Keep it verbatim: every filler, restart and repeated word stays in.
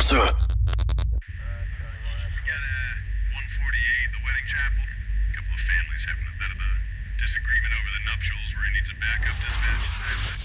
sir. Uh, we got uh, one forty-eight, the wedding chapel. A couple of families having a bit of a disagreement over the nuptials. We're gonna need some backup dispatch.